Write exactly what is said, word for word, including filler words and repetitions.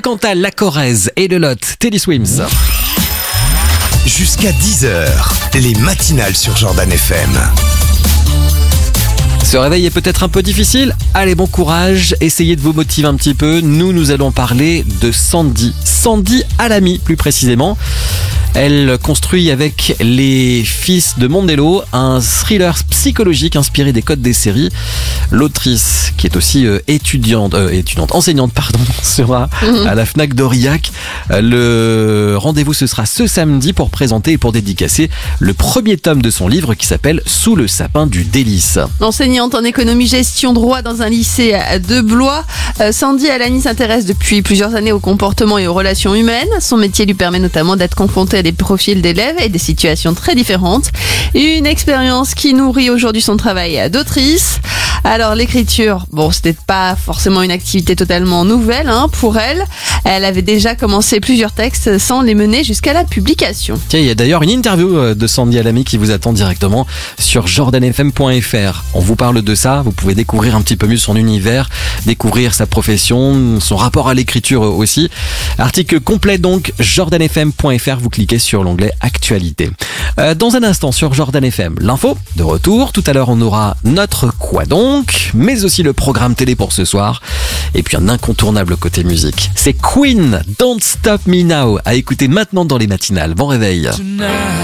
Cantal, La Corrèze et le Lot, Teddy Swims. Jusqu'à dix heures, les matinales sur Jordan F M. Ce réveil est peut-être un peu difficile. Allez, bon courage, essayez de vous motiver un petit peu. Nous, nous allons parler de Sandy. Sandy Alamy, plus précisément. Elle construit avec les fils de Mondello un thriller psychologique inspiré des codes des séries. L'autrice, qui est aussi euh, étudiante, euh, étudiante, enseignante, pardon, sera mmh. à la Fnac d'Aurillac. Le rendez-vous, ce sera ce samedi pour présenter et pour dédicacer le premier tome de son livre qui s'appelle Sous le sapin du délice. Enseignante en économie gestion droit dans un lycée de Blois, Sandy Alamy s'intéresse depuis plusieurs années au comportement et aux relations humaines. Son métier lui permet notamment d'être confrontée à des profils d'élèves et des situations très différentes. Une expérience qui nourrit aujourd'hui son travail d'autrice. Alors l'écriture, bon, c'était pas forcément une activité totalement nouvelle hein, pour elle. Elle avait déjà commencé plusieurs textes sans les mener jusqu'à la publication. Tiens, il y a d'ailleurs une interview de Sandy Alamy qui vous attend directement sur jordan f m point f r. On vous parle de ça, vous pouvez découvrir un petit peu mieux son univers, découvrir sa profession, son rapport à l'écriture aussi. Article complet donc, jordan f m point f r, vous cliquez sur l'onglet Actualité. Euh, dans un instant sur Jordan F M, l'info de retour. Tout à l'heure, on aura notre Quoi donc, mais aussi le programme télé pour ce soir. Et puis un incontournable côté musique. C'est Queen, Don't Stop Me Now, à écouter maintenant dans les matinales. Bon réveil. Tonight.